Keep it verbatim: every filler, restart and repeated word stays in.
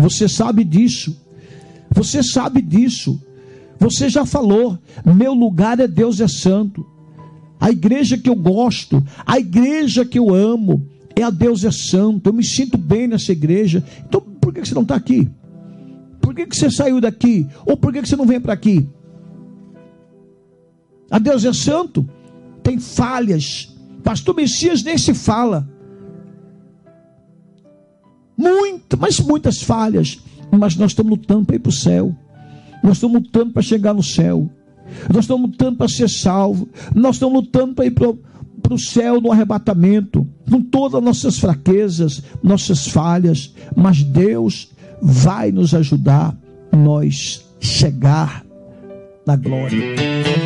Você sabe disso. Você sabe disso. Você já falou: meu lugar é Deus é santo. A igreja que eu gosto, a igreja que eu amo, é a Deus é santo. Eu me sinto bem nessa igreja. Então por que você não está aqui? Por que você saiu daqui? Ou por que você não vem para aqui? A Deus é santo? Tem falhas. Pastor Messias nem se fala. Muito, mas muitas falhas. Mas nós estamos lutando para ir para o céu. Nós estamos lutando para chegar no céu. Nós estamos lutando para ser salvo. Nós estamos lutando para ir para o céu no arrebatamento, com todas as nossas fraquezas, nossas falhas. Mas Deus vai nos ajudar a nós chegar na glória.